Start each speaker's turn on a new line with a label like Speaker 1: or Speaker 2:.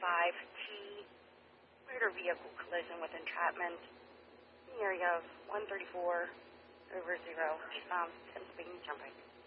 Speaker 1: 5T motor vehicle collision with entrapment in the area of 134/0, 10 speeding jumping.